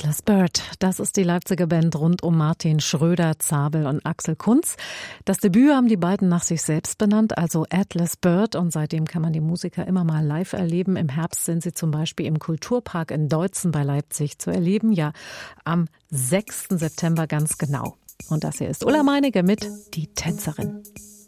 Atlas Bird, das ist die Leipziger Band rund um Martin Schröder, Zabel und Axel Kunz. Das Debüt haben die beiden nach sich selbst benannt, also Atlas Bird, und seitdem kann man die Musiker immer mal live erleben. Im Herbst sind sie zum Beispiel im Kulturpark in Deutzen bei Leipzig zu erleben, ja am 6. September ganz genau. Und das hier ist Ulla Meinecke mit Die Tänzerin.